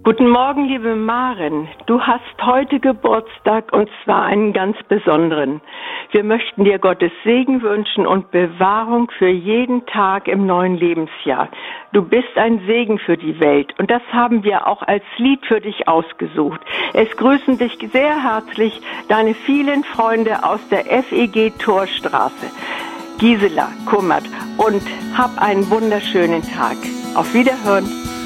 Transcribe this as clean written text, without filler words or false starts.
Guten Morgen, liebe Maren. Du hast heute Geburtstag und zwar einen ganz besonderen. Wir möchten dir Gottes Segen wünschen und Bewahrung für jeden Tag im neuen Lebensjahr. Du bist ein Segen für die Welt und das haben wir auch als Lied für dich ausgesucht. Es grüßen dich sehr herzlich deine vielen Freunde aus der FEG Torstraße. Gisela Kummert und hab einen wunderschönen Tag. Auf Wiederhören.